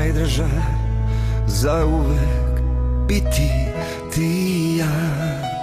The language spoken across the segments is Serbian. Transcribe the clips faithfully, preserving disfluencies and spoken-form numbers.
najdraža, zauvek biti ti i ja.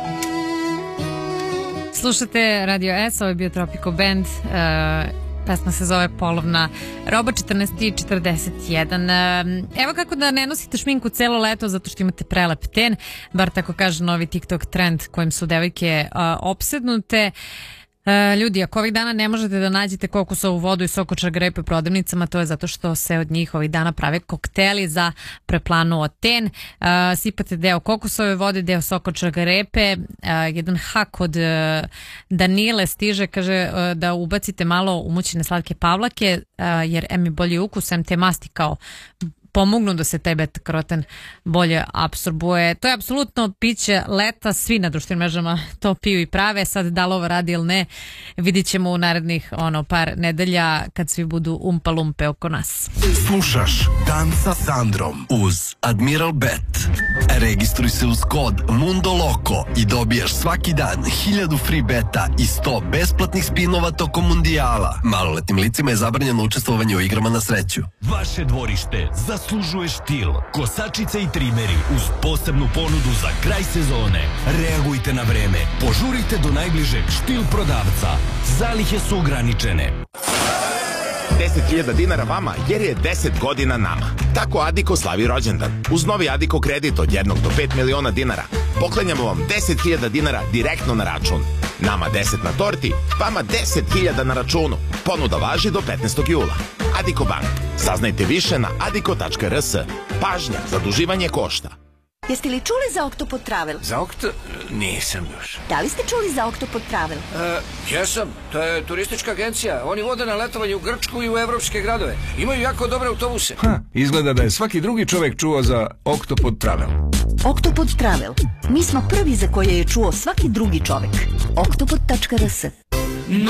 Slušate Radio S, ovo je bio Tropico Band, uh, pesma se zove Polovna roba. Četrnaest i četrdeset jedan. Uh, evo kako da ne nosite šminku celo leto zato što imate prelep ten, bar tako kaže novi TikTok trend kojim su devojke uh, opsednute. E, ljudi, ako ovih dana ne možete da nađete kokosovu vodu i sokočar grepe u prodavnicama, to je zato što se od njih ovih dana prave kokteli za preplanuo ten. E, sipate deo kokosove vode, deo sokočar grepe, e, jedan hak od e, Danile stiže, kaže e, da ubacite malo umućene slatke pavlake, e, jer em je bolji ukus, em te masti kao pomognu da se taj beta-karoten bolje apsorbuje. To je apsolutno piće leta, svi na društvenim mrežama to piju i prave. Sad da li ovo radi ili ne, vidit ćemo u narednih ono, par nedelja kad svi budu umpa lumpe oko nas. Slušaš Dan sa Sandrom uz Admiral Bet. Registruj se uz kod Mundo Loco i dobijaš svaki dan hiljadu free beta i sto besplatnih spinova tokom mundijala. Maloletnim licima je zabranjeno učestvovanje u igrama na sreću. Vaše dvorište zaslužuje štil. Kosačice i trimeri uz posebnu ponudu za kraj sezone. Reagujte na vreme. Požurite do najbližeg štil prodavca. Zalihe su ograničene. deset hiljada dinara vama jer je deset godina nama. Tako Adiko slavi rođendan. Uz novi Adiko kredit od jednog do pet miliona dinara poklanjamo vam deset hiljada dinara direktno na račun. Nama deset na torti, vama deset hiljada na računu. Ponuda važi do petnaestog jula. Adiko Bank. Saznajte više na adiko tačka r s. Pažnja, zaduživanje košta. Jeste li čuli za Octopod Travel? Za Okto... nisam još. Da li ste čuli za Octopod Travel? E, jesam, to je turistička agencija. Oni vode na letovanje u Grčku i u evropske gradove. Imaju jako dobre autobuse. Ha, izgleda da je svaki drugi čovek čuo za Octopod Travel. Octopod Travel. Mi smo prvi za koje je čuo svaki drugi čovek. octopod tačka r s.